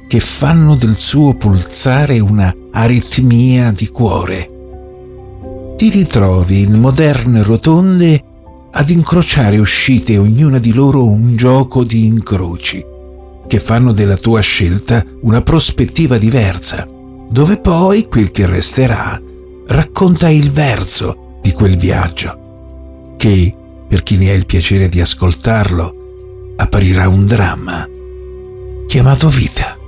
che fanno del suo pulsare una aritmia di cuore. Ti ritrovi in moderne rotonde ad incrociare uscite, ognuna di loro un gioco di incroci, che fanno della tua scelta una prospettiva diversa, dove poi quel che resterà racconta il verso di quel viaggio, che, per chi ne ha il piacere di ascoltarlo, apparirà un dramma chiamato vita.